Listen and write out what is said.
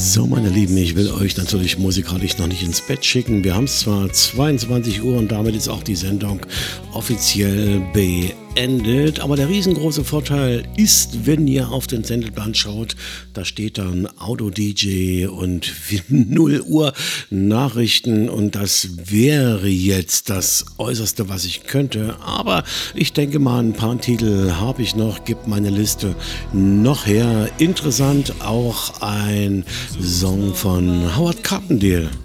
So, meine Lieben, ich will euch natürlich musikalisch noch nicht ins Bett schicken. Wir haben es zwar 22 Uhr und damit ist auch die Sendung offiziell beendet. Aber der riesengroße Vorteil ist, wenn ihr auf den Sendeplan schaut, da steht dann Auto-DJ und 0 Uhr Nachrichten. Und das wäre jetzt das Äußerste, was ich könnte. Aber ich denke mal, ein paar Titel habe ich noch, gibt meine Liste noch her. Interessant auch ein Song von Howard Carpendale.